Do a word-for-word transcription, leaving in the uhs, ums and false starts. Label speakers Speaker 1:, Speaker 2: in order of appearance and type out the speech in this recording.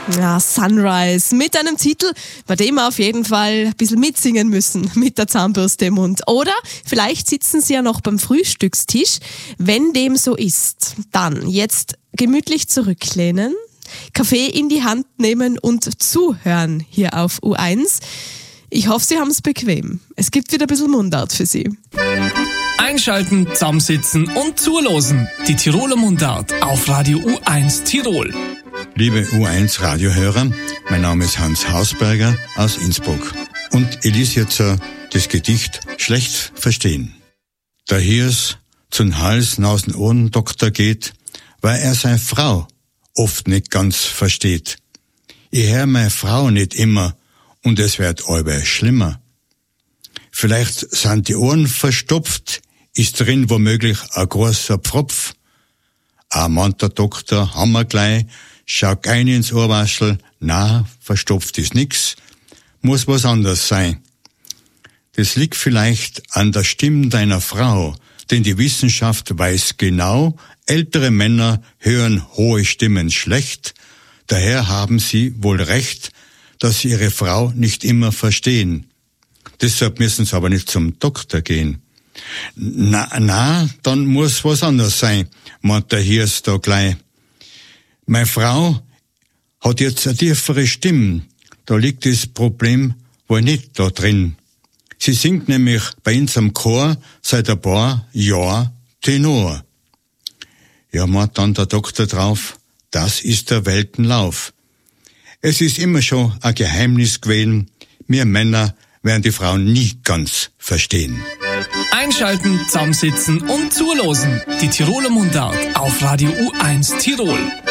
Speaker 1: Ja, Sunrise mit einem Titel, bei dem wir auf jeden Fall ein bisschen mitsingen müssen mit der Zahnbürste im Mund. Oder vielleicht sitzen Sie ja noch beim Frühstückstisch. Wenn dem so ist, dann jetzt gemütlich zurücklehnen, Kaffee in die Hand nehmen und zuhören hier auf U eins. Ich hoffe, Sie haben es bequem. Es gibt wieder ein bisschen Mundart für Sie.
Speaker 2: Einschalten, zusammensitzen und zulosen. Die Tiroler Mundart auf Radio U eins Tirol.
Speaker 3: Liebe U eins Radiohörer, mein Name ist Hans Hausberger aus Innsbruck und ich lese jetzt das Gedicht Schlecht verstehen. Da Hirs zum Hals, Nasen, Ohren Doktor geht, weil er seine Frau oft nicht ganz versteht. Ich hör meine Frau nicht immer und es wird allweil schlimmer. Vielleicht sind die Ohren verstopft, ist drin womöglich ein großer Pfropf. Ah, meint der Doktor, haben wir gleich, schau ein ins Ohrwaschel, na, verstopft ist nix, muss was anderes sein. Das liegt vielleicht an der Stimme deiner Frau, denn die Wissenschaft weiß genau, ältere Männer hören hohe Stimmen schlecht, daher haben sie wohl recht, dass sie ihre Frau nicht immer verstehen. Deshalb müssen sie aber nicht zum Doktor gehen. Na, na, dann muss was anderes sein, meint der Hirs da gleich. Meine Frau hat jetzt eine tiefere Stimme. Da liegt das Problem wohl nicht da drin. Sie singt nämlich bei uns am Chor seit ein paar Jahren Tenor. Ja, meint dann der Doktor drauf, das ist der Weltenlauf. Es ist immer schon ein Geheimnis gewesen, wir Männer werden die Frauen nie ganz verstehen.
Speaker 2: Einschalten, zusammensitzen und zulosen. Die Tiroler Mundart auf Radio U eins Tirol.